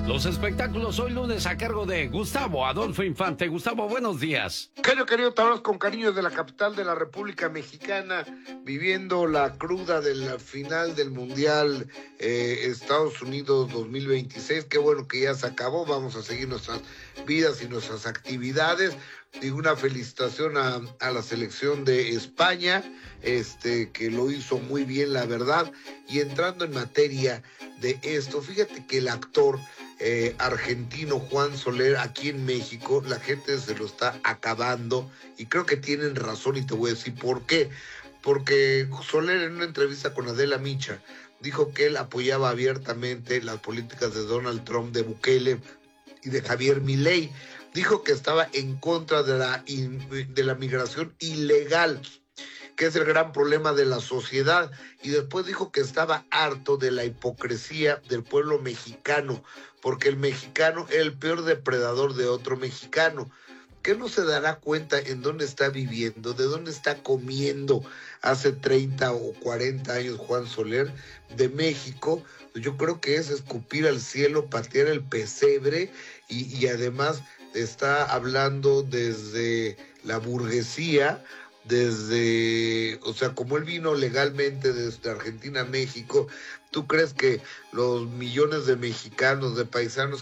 Los espectáculos hoy lunes a cargo de Gustavo Adolfo Infante. Gustavo, buenos días. Querido, te hablas con cariño de la capital de la República Mexicana, viviendo la cruda de la final del Mundial Estados Unidos 2026. Qué bueno que ya se acabó, vamos a seguir nuestras vidas y nuestras actividades. Y una felicitación a la selección de España, que lo hizo muy bien, la verdad. Y entrando en materia de esto, fíjate que el actor argentino Juan Soler aquí en México, la gente se lo está acabando y creo que tienen razón y te voy a decir por qué. Porque Soler en una entrevista con Adela Micha dijo que él apoyaba abiertamente las políticas de Donald Trump, de Bukele y de Javier Milei. Dijo que estaba en contra de la migración ilegal, que es el gran problema de la sociedad, y después dijo que estaba harto de la hipocresía del pueblo mexicano, porque el mexicano es el peor depredador de otro mexicano. ¿Qué no se dará cuenta en dónde está viviendo, de dónde está comiendo hace 30 o 40 años Juan Soler? De México. Yo creo que es escupir al cielo, patear el pesebre, y además está hablando desde la burguesía, o sea, como él vino legalmente desde Argentina a México. ¿Tú crees que los millones de mexicanos, de paisanos